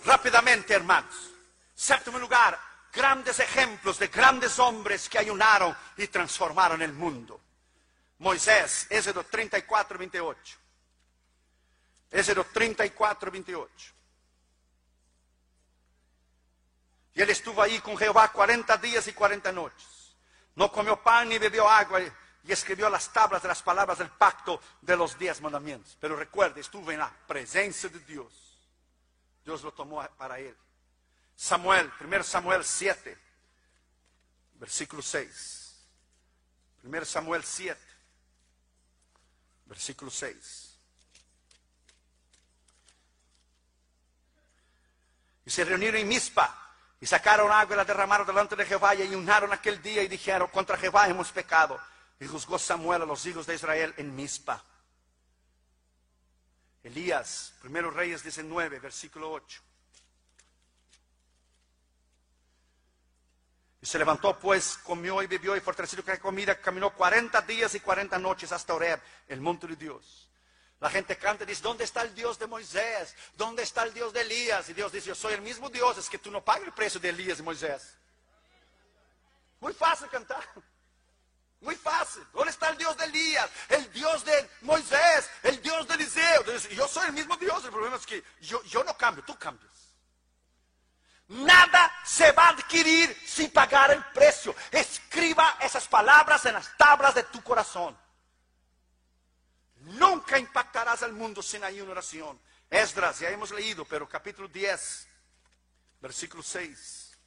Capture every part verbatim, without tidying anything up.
Rápidamente, hermanos. Séptimo lugar, grandes ejemplos de grandes hombres que ayunaron y transformaron el mundo. Moisés, Éxodo treinta y cuatro, veintiocho. Éxodo treinta y cuatro, veintiocho. Y él estuvo ahí con Jehová cuarenta días y cuarenta noches. No comió pan ni bebió agua y escribió las tablas de las palabras del pacto de los diez mandamientos. Pero recuerde, estuvo en la presencia de Dios. Dios lo tomó para él. Samuel, primero Samuel siete, versículo seis. primero Samuel siete, versículo seis. Y se reunieron en Mizpa. Y sacaron agua y la derramaron delante de Jehová y ayunaron aquel día y dijeron, contra Jehová hemos pecado. Y juzgó Samuel a los hijos de Israel en Mizpa. Elías, primero Reyes diecinueve, versículo ocho. Y se levantó pues, comió y bebió y fortalecido con la comida, caminó cuarenta días y cuarenta noches hasta Horeb, el monte de Dios. La gente canta y dice, ¿dónde está el Dios de Moisés? ¿Dónde está el Dios de Elías? Y Dios dice, yo soy el mismo Dios, es que tú no pagas el precio de Elías y Moisés. Muy fácil cantar. Muy fácil. ¿Dónde está el Dios de Elías? El Dios de Moisés, el Dios de Eliseo. Entonces, yo soy el mismo Dios, el problema es que yo, yo no cambio, tú cambias. Nada se va a adquirir sin pagar el precio. Escriba esas palabras en las tablas de tu corazón. Nunca impactarás al mundo sin ayuno y oración. Esdras, ya hemos leído, pero capítulo diez, versículo seis.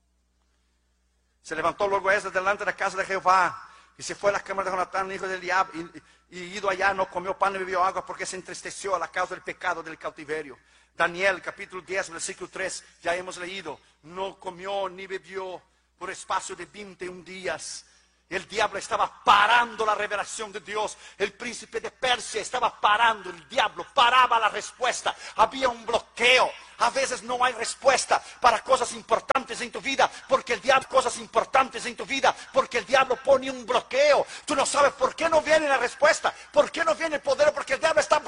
Se levantó luego Esdras delante de la casa de Jehová y se fue a la cámara de Jonatán, hijo de Eliab, y, y ido allá no comió pan ni bebió agua porque se entristeció a la causa del pecado del cautiverio. Daniel, capítulo diez, versículo tres, ya hemos leído, no comió ni bebió por espacio de veintiún días. El diablo estaba parando la revelación de Dios. El príncipe de Persia estaba parando. El diablo paraba la respuesta. Había un bloqueo. A veces no hay respuesta para cosas importantes en tu vida. Porque el diablo, cosas importantes en tu vida. Porque el diablo pone un bloqueo. Tú no sabes por qué no viene la respuesta. ¿Por qué no viene el poder? Porque el diablo está